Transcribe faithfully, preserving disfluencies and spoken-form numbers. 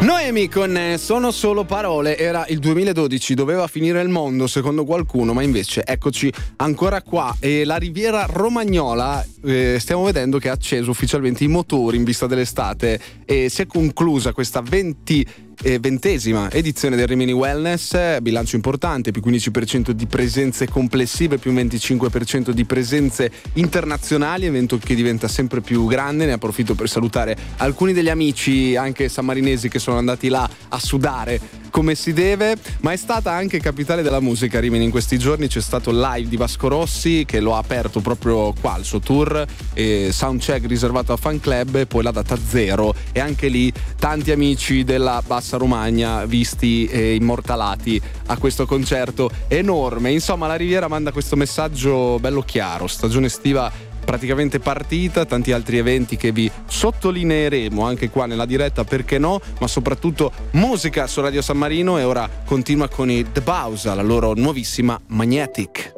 Noemi con eh, Sono solo parole. Era il duemiladodici, doveva finire il mondo secondo qualcuno, ma invece eccoci ancora qua. E la Riviera Romagnola, eh, stiamo vedendo che ha acceso ufficialmente i motori in vista dell'estate e si è conclusa questa venti E ventesima edizione del Rimini Wellness, bilancio importante, più quindici per cento di presenze complessive, più venticinque per cento di presenze internazionali, evento che diventa sempre più grande. Ne approfitto per salutare alcuni degli amici anche sammarinesi che sono andati là a sudare come si deve, ma è stata anche capitale della musica Rimini in questi giorni. C'è stato il live di Vasco Rossi che lo ha aperto proprio qua il suo tour, e soundcheck riservato a fan club, e poi la data zero, e anche lì tanti amici della Bassa Romagna visti e immortalati a questo concerto enorme. Insomma, la Riviera manda questo messaggio bello chiaro: stagione estiva praticamente partita, tanti altri eventi che vi sottolineeremo anche qua nella diretta, perché no, ma soprattutto musica su Radio San Marino. E ora continua con i The Bausa, la loro nuovissima Magnetic.